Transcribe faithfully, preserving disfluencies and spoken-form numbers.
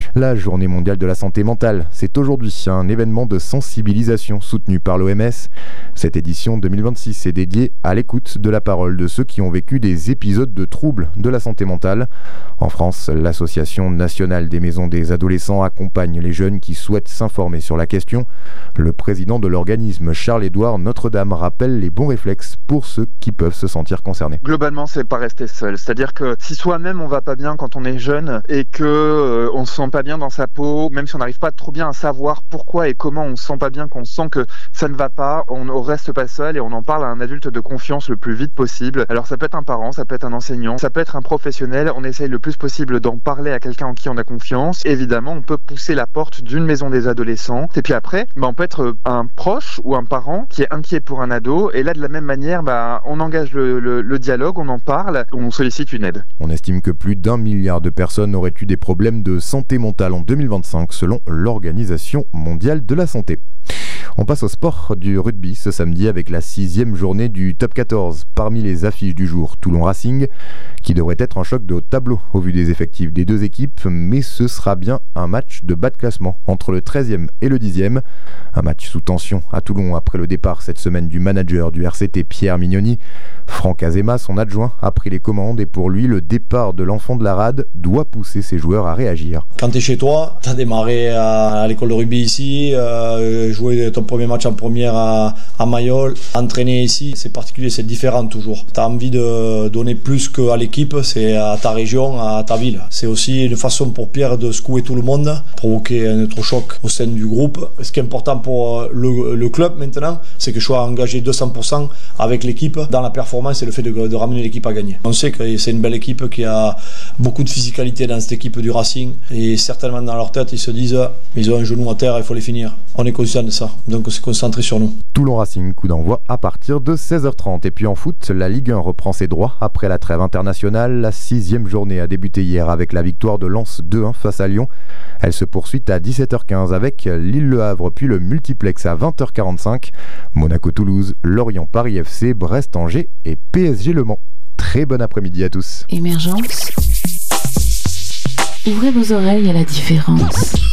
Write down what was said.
La Journée mondiale de la santé mentale, c'est aujourd'hui un événement de sensibilisation soutenu par l'O M S. Cette édition deux mille vingt-six est dédiée à l'écoute de la parole de ceux qui ont vécu des épisodes de troubles de la santé mentale. En France, l'Association nationale des maisons des adolescents accompagne les jeunes qui souhaitent s'informer sur la question. Le président de l'organisme, Charles-Édouard Notre-Dame, rappelle les bons réflexes pour ceux qui peuvent se sentir concernés. Globalement, c'est pas rester seul. C'est-à-dire que si soi-même on va pas bien quand on est jeune et que euh, on se sent pas bien dans sa peau, même si on n'arrive pas trop bien à savoir pourquoi et comment on se sent pas bien, qu'on sent que ça ne va pas, on ne reste pas seul et on en parle à un adulte de confiance le plus vite possible. Alors ça peut être un parent, ça peut être un enseignant, ça peut être un professionnel. On essaye le plus possible d'en parler à quelqu'un en qui on a confiance. Évidemment, on peut pousser la porte d'une maison des adolescents. Et puis après, bah, on peut être un proche ou un parent qui est inquiet pour un ado. Et là, de la même manière, bah, on engage le, le, le dialogue, on en parle, on sollicite une aide. On estime que plus d'un milliard de personnes auraient eu des problèmes de santé mentale en deux mille vingt-cinq selon l'Organisation mondiale de la santé. On passe au sport du rugby ce samedi avec la sixième journée du top quatorze. Parmi les affiches du jour, Toulon Racing, qui devrait être un choc de haut de tableau au vu des effectifs des deux équipes, mais ce sera bien un match de bas de classement entre le treizième et le dixième. Un match sous tension à Toulon après le départ cette semaine du manager du R C T Pierre Mignoni. Franck Azema, son adjoint, a pris les commandes et pour lui, le départ de l'enfant de la rade doit pousser ses joueurs à réagir. Quand tu es chez toi, tu as démarré à l'école de rugby ici, euh, joué ton premier match en première à, à Mayol, entraîner ici, c'est particulier, c'est différent toujours. Tu as envie de donner plus qu'à l'équipe, c'est à ta région, à ta ville. C'est aussi une façon pour Pierre de secouer tout le monde, provoquer un électrochoc au sein du groupe. Ce qui est important pour le, le club maintenant, c'est que je sois engagé deux cents pour cent avec l'équipe dans la performance et le fait de, de ramener l'équipe à gagner. On sait que c'est une belle équipe qui a beaucoup de physicalité dans cette équipe du Racing et certainement dans leur tête ils se disent ils ont un genou à terre, il faut les finir. On est conscient de ça, donc on s'est concentré sur nous. Toulon Racing, coup d'envoi à partir de seize heures trente. Et puis en foot, la Ligue un reprend ses droits après la trêve internationale. La sixième journée a débuté hier avec la victoire de Lens deux un face à Lyon. Elle se poursuit à dix-sept heures quinze avec Lille-Le Havre puis le multiplex à vingt heures quarante-cinq. Monaco-Toulouse, Lorient-Paris F C, Brest-Angers et P S G Le Mans. Très bon après-midi à tous. Émergence. Ouvrez vos oreilles à la différence.